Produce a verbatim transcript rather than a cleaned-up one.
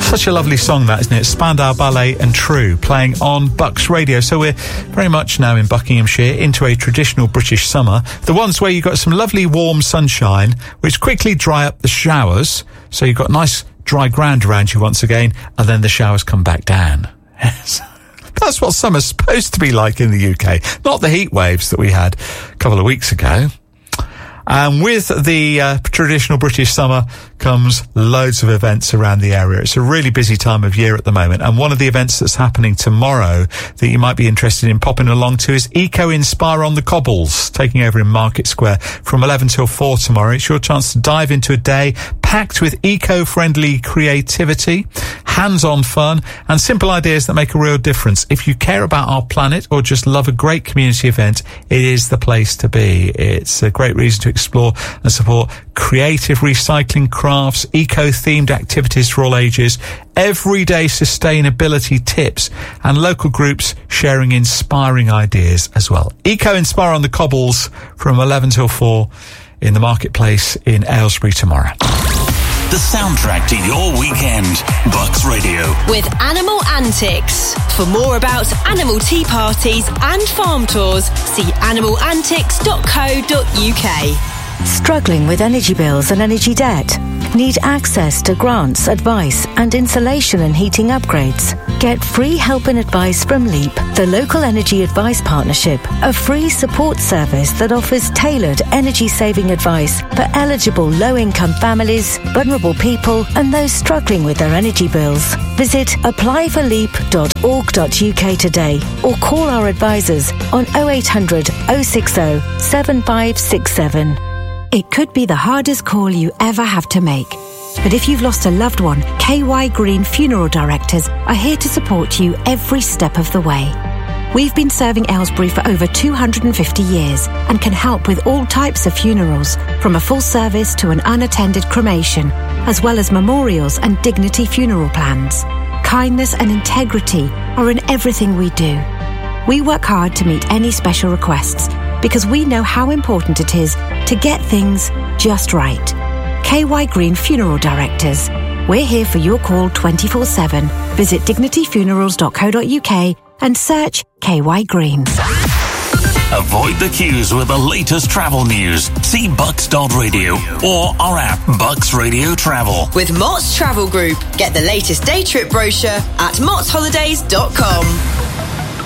Such a lovely song, that, isn't it? Spandau Ballet and True, playing on Bucks Radio. So we're very much now in Buckinghamshire, into a traditional British summer. The ones where you've got some lovely warm sunshine, which quickly dry up the showers. So you've got nice dry ground around you once again, and then the showers come back down. Yes. That's what summer's supposed to be like in the U K. Not the heat waves that we had a couple of weeks ago. And with the uh, traditional British summer comes loads of events around the area. It's a really busy time of year at the moment. And one of the events that's happening tomorrow that you might be interested in popping along to is Eco Inspire on the Cobbles, taking over in Market Square from eleven till four tomorrow. It's your chance to dive into a day packed with eco-friendly creativity, hands-on fun, and simple ideas that make a real difference. If you care about our planet or just love a great community event, it is the place to be. It's a great reason to explore and support creative recycling crafts, eco-themed activities for all ages, everyday sustainability tips, and local groups sharing inspiring ideas as well. Eco Inspire on the Cobbles from eleven till four in the Marketplace in Aylesbury tomorrow. The soundtrack to your weekend. Bucks Radio. With Animal Antics. For more about animal tea parties and farm tours, see animal antics dot co dot uk. Struggling with energy bills and energy debt? Need access to grants, advice and insulation and heating upgrades? Get free help and advice from LEAP, the Local Energy Advice Partnership, a free support service that offers tailored energy-saving advice for eligible low-income families, vulnerable people and those struggling with their energy bills. Visit apply for leap dot org dot uk today or call our advisors on oh eight hundred, oh six oh, seven five six seven. It could be the hardest call you ever have to make. But if you've lost a loved one, K Y Green Funeral Directors are here to support you every step of the way. We've been serving Aylesbury for over two hundred fifty years and can help with all types of funerals, from a full service to an unattended cremation, as well as memorials and dignity funeral plans. Kindness and integrity are in everything we do. We work hard to meet any special requests because we know how important it is to get things just right. K Y Green Funeral Directors. We're here for your call twenty-four seven. Visit dignity funerals dot co dot uk and search K Y Green. Avoid the queues with the latest travel news. See bucks dot radio or our app Bucks Radio Travel. With Mott's Travel Group. Get the latest day trip brochure at motts holidays dot com.